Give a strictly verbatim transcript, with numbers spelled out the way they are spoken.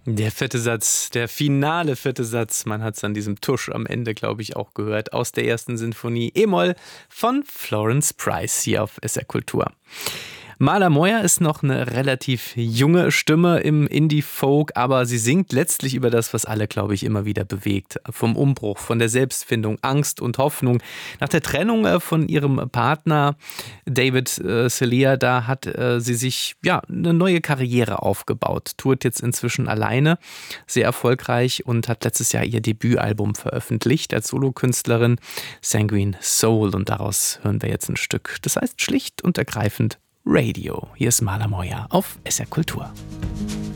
Der vierte Satz, der finale vierte Satz, man hat es an diesem Tusch am Ende, glaube ich, auch gehört, aus der ersten Sinfonie E-Moll von Florence Price hier auf S R Kultur. Mala Moya ist noch eine relativ junge Stimme im Indie-Folk, aber sie singt letztlich über das, was alle, glaube ich, immer wieder bewegt. Vom Umbruch, von der Selbstfindung, Angst und Hoffnung. Nach der Trennung von ihrem Partner David äh, Celia, da hat äh, sie sich ja eine neue Karriere aufgebaut. Tourt jetzt inzwischen alleine, sehr erfolgreich und hat letztes Jahr ihr Debütalbum veröffentlicht als Solokünstlerin Sanguine Soul. Und daraus hören wir jetzt ein Stück. Das heißt schlicht und ergreifend Radio. Hier ist Mala Moya auf S R Kultur.